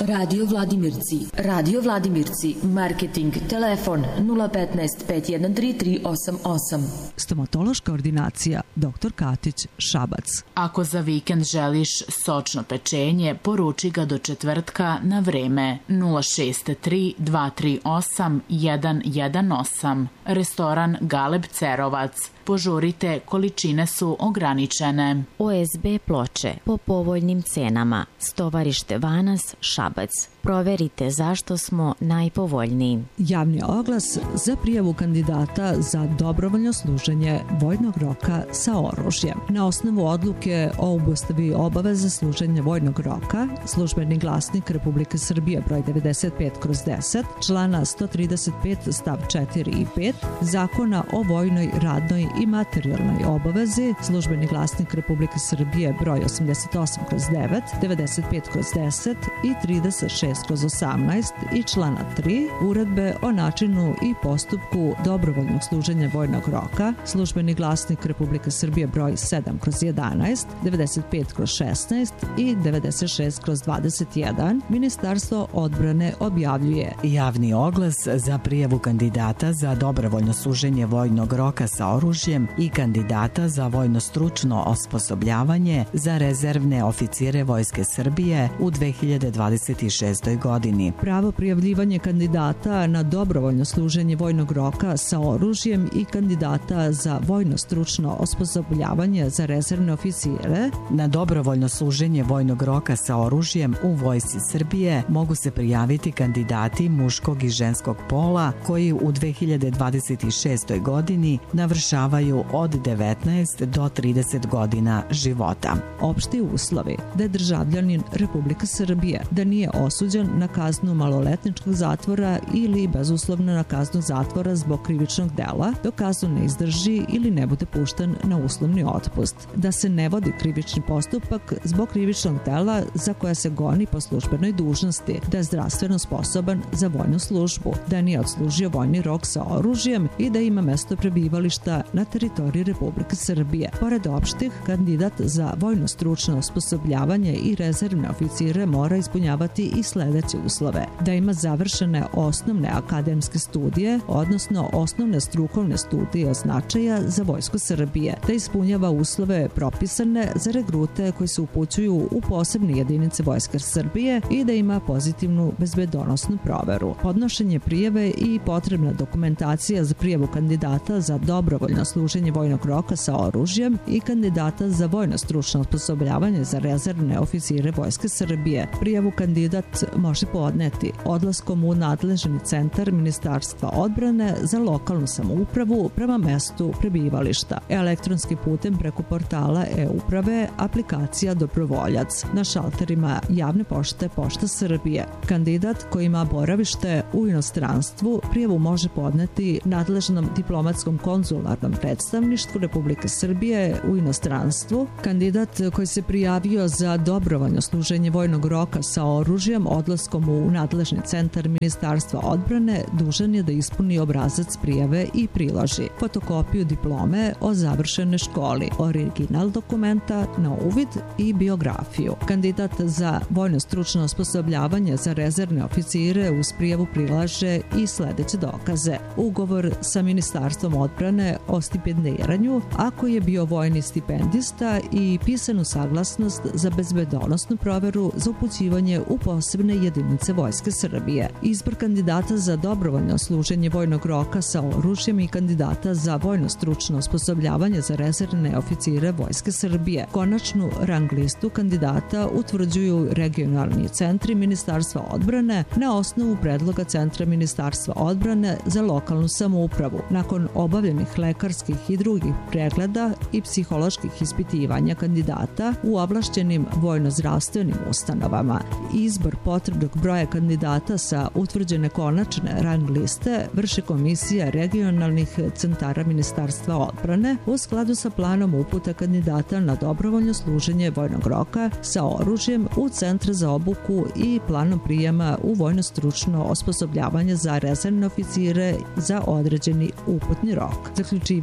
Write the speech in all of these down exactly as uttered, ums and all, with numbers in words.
Radio Vladimirci. Radio Vladimirci. Marketing. Telefon nula petnaest pet jedan tri tri osam osam. Stomatološka ordinacija doktor Katić, Šabac. Ako za vikend želiš sočno pečenje, poruči ga do četvrtka na vreme nula šest tri dva tri osam jedan jedan osam. Restoran Galeb Cerovac. Požurite, količine su ograničene. O S B ploče po povoljnim cenama. Stovarište Vanas, Šabac. Proverite zašto smo najpovoljniji. Javni oglas za prijavu kandidata za dobrovoljno služenje vojnog roka sa oružjem. Na osnovu odluke o obustavi obaveze služenja vojnog roka, Službeni glasnik Republike Srbije broj devedeset pet kroz deset, člana sto trideset pet stav četiri i pet, Zakona o vojnoj, radnoj i materijalnoj obavezi, Službeni glasnik Republike Srbije broj osamdeset osam kroz devet, devedeset pet kroz deset i trideset šest kroz osamnaest i člana tri, Uredbe o načinu i postupku dobrovoljnog služenja vojnog roka, Službeni glasnik Republike Srbije broj sedam kroz jedanaest, devedeset pet kroz šesnaest i devedeset šest kroz dvadeset jedan, Ministarstvo odbrane objavljuje javni oglas za prijavu kandidata za dobrovoljno služenje vojnog roka sa oružjem i kandidata za vojno stručno osposobljavanje za rezervne oficire Vojske Srbije u dve hiljade dvadeset šestoj godini. Pravo prijavljivanje kandidata na dobrovoljno služenje vojnog roka sa oružjem i kandidata za vojno stručno osposobljavanje za rezervne oficire na dobrovoljno služenje vojnog roka sa oružjem u Vojsci Srbije mogu se prijaviti kandidati muškog i ženskog pola koji u dve hiljade dvadeset šestoj godini navršavaju od devetnaest do trideset godina života. Opšti uslovi: da je državljanin Republike Srbije, da nije osuđen na kaznu maloletničkog zatvora ili bezuslovno na kaznu zatvora zbog krivičnog dela, dok kaznu ne izdrži ili ne bude pušten na uslovni otpust, da se ne vodi krivični postupak zbog krivičnog dela za koja se goni po službenoj dužnosti, da je zdravstveno sposoban za vojnu službu, da nije odslužio vojni rok sa oružjem i da ima mesto prebivališta na teritoriji Republike Srbije. Pored opštih, kandidat za vojno stručno osposobljavanje i rezervne oficire mora ispunjavati i sledeće uslove: da ima završene osnovne akademske studije, odnosno osnovne strukovne studije od značaja za Vojsku Srbije, da ispunjava uslove propisane za regrute koji se upućuju u posebne jedinice Vojske Srbije i da ima pozitivnu bezbedonosnu proveru. Podnošenje prijave i potrebna dokumentacija za prijavu kandidata za dobrovoljno služenje vojnog roka sa oružjem i kandidata za vojno stručno osposobljavanje za rezervne oficire Vojske Srbije. Prijavu kandidat može podneti odlaskom u nadležni centar Ministarstva odbrane za lokalnu samoupravu prema mestu prebivališta, elektronskim putem preko portala e-uprave, aplikacija Dobrovoljac, na šalterima javne pošte Pošta Srbije. Kandidat koji ima boravište u inostranstvu prijavu može podneti nadležnom diplomatskom konzularnom predstavništvu Republike Srbije u inostranstvu. Kandidat koji se prijavio za dobrovoljno služenje vojnog roka sa oružjem odlaskom u nadležni centar Ministarstva odbrane dužan je da ispuni obrazac prijave i priloži fotokopiju diplome o završenoj školi, original dokumenta na uvid i biografiju. Kandidat za vojno stručno osposobljavanje za rezervne oficire uz prijavu prilaže i sledeće dokaze: ugovor sa Ministarstvom odbrane o stipendiranju ako je bio vojni stipendista i pisanu saglasnost za bezbedonosnu proveru za upućivanje u posebne jedinice Vojske Srbije. Izbor kandidata za dobrovoljno služenje vojnog roka sa oružjem i kandidata za vojno stručno osposobljavanje za rezervne oficire Vojske Srbije. Konačnu rang listu kandidata utvrđuju regionalni centri Ministarstva odbrane na osnovu predloga Centra Ministarstva odbrane za lokalnu samoupravu. Nakon obavljenih lekarskih i drugih pregleda i psiholoških ispitivanja kandidata u ovlašćenim vojno-zdravstvenim ustanovama. Izbor potrebnog broja kandidata sa utvrđene konačne rang liste vrši Komisija regionalnih centara Ministarstva odbrane u skladu sa planom uputa kandidata na dobrovoljno služenje vojnog roka sa oružjem u centre za obuku i planom prijema u vojno stručno osposobljavanje za rezervne oficire za određeni uputni rok. Zaključivanje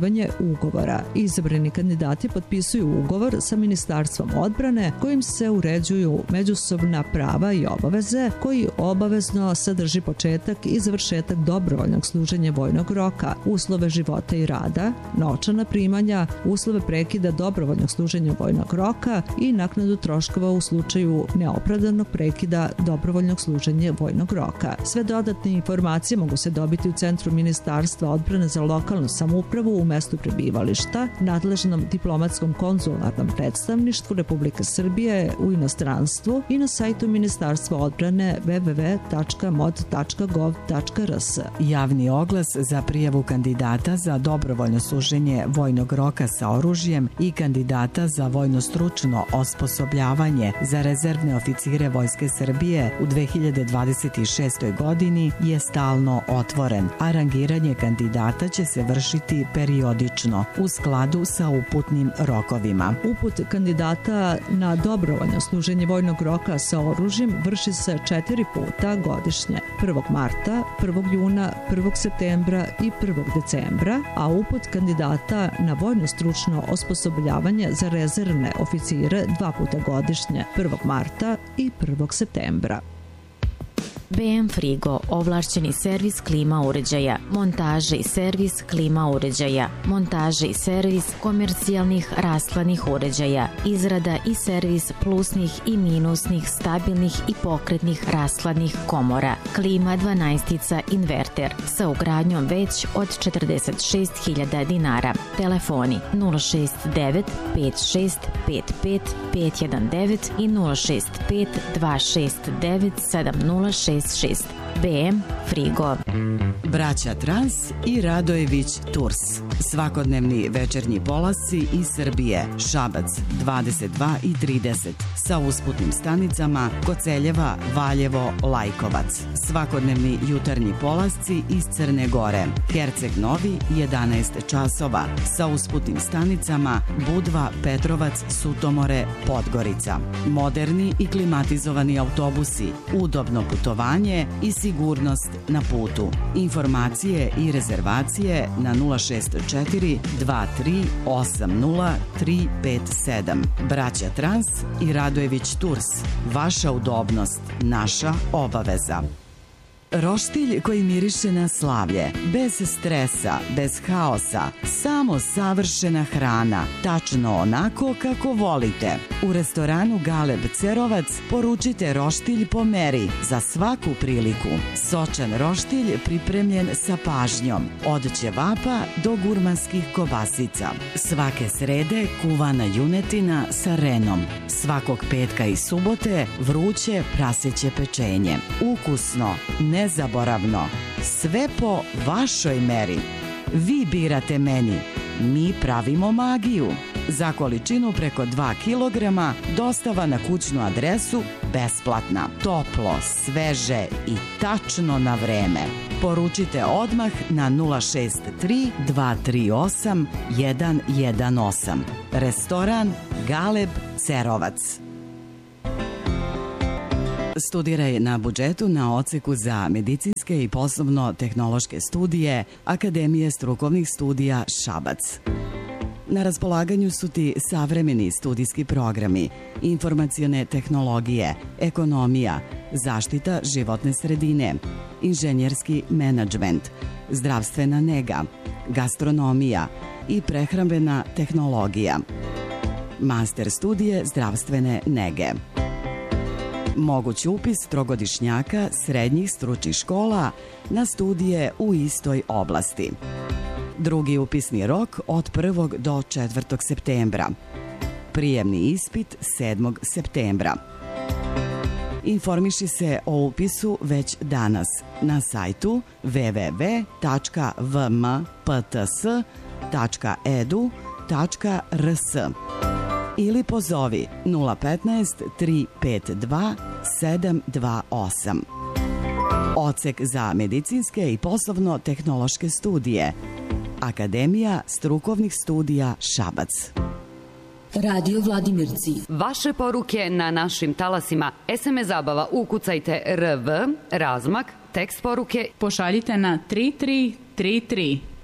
potpisivanje ugovora. Izabrani kandidati potpisuju ugovor sa Ministarstvom odbrane kojim se uređuju međusobna prava i obaveze, koji obavezno sadrži početak i završetak dobrovoljnog služenja vojnog roka, uslove života i rada, novčana primanja, uslove prekida dobrovoljnog služenja vojnog roka i naknadu troškova u slučaju neopravdanog prekida dobrovoljnog služenja vojnog roka. Sve dodatne informacije mogu se dobiti u Centru Ministarstva odbrane za lokalnu samoupravu u mestu prebivališta, nadležnom diplomatskom konzularnom predstavništvu Republike Srbije u inostranstvu i na sajtu Ministarstva odbrane w w w tačka mod tačka gov tačka r s. Javni oglas za prijavu kandidata za dobrovoljno služenje vojnog roka sa oružjem i kandidata za vojno-stručno osposobljavanje za rezervne oficire Vojske Srbije u dve hiljade dvadeset šestoj godini je stalno otvoren, a rangiranje kandidata će se vršiti periodično u skladu sa uputnim rokovima. Uput kandidata na dobrovoljno služenje vojnog roka sa oružjem vrši se četiri puta godišnje, prvog marta, prvog juna, prvog septembra i prvog decembra, a uput kandidata na vojno-stručno osposobljavanje za rezervne oficire dva puta godišnje, prvog marta i prvog septembra. B M Frigo, ovlašćeni servis klima uređaja, montaže i servis klima uređaja, montaže i servis komercijalnih rastlanih uređaja, izrada i servis plusnih i minusnih, stabilnih i pokretnih rastlanih komora, klima dvanaestica inverter sa ugradnjom već od četrdeset šest hiljada dinara. Telefoni nula šest devet pet šest pet pet pet jedan devet i nula šest pet dva šest devet sedam nula šest šest. B M Frigo. Braća Trans i Radojević Tours. Svakodnevni večernji polasci iz Srbije. Šabac dvadeset dva i trideset sa usputnim stanicama Koceljeva, Valjevo, Lajkovac. Svakodnevni jutarnji polasci iz Crne Gore. Herceg Novi jedanaest časova sa usputnim stanicama Budva, Petrovac, Sutomore, Podgorica. Moderni i klimatizovani autobusi, udobno putovanje i sigurnost na putu. Informacije i rezervacije na nula šest četiri dva tri osam nula tri pet sedam. Braća Trans i Radojević Tours. Vaša udobnost, naša obaveza. Roštilj koji miriše na slavlje, bez stresa, bez haosa, samo savršena hrana, tačno onako kako volite. U restoranu Galeb Cerovac poručite roštilj po meri za svaku priliku. Sočan roštilj pripremljen sa pažnjom, od ćevapa do gurmanskih kobasica. Svake srede kuvana junetina sa renom. Svakog petka i subote vruće praseće pečenje. Ukusno, nezaboravno, sve po vašoj meri. Vi birate meni, mi pravimo magiju. Za količinu preko dva kilograma dostava na kućnu adresu besplatna. Toplo, sveže i tačno na vreme. Poručite odmah na nula šest tri dva tri osam jedan jedan osam. Restoran Galeb Cerovac. Studiraj na budžetu na odseku za medicinske i poslovno-tehnološke studije Akademije strukovnih studija Šabac. Na raspolaganju su ti savremeni studijski programi, informacione tehnologije, ekonomija, zaštita životne sredine, inženjerski menadžment, zdravstvena nega, gastronomija i prehrambena tehnologija. Master studije zdravstvene nege. Moguć upis trogodišnjaka srednjih stručnih škola na studije u istoj oblasti. Drugi upisni rok od prvog do četvrtog septembra. Prijemni ispit sedmog septembra. Informiši se o upisu već danas na sajtu w w w tačka v m p t s tačka e d u tačka r s ili pozovi nula petnaest tri pet dva sedam dva osam. Odsek za medicinske i poslovno-tehnološke studije. Akademija strukovnih studija Šabac. Radio Vladimirci. Vaše poruke na našim talasima. es em es zabava ukucajte R V, razmak, tekst poruke. Pošaljite na tri tri tri tri.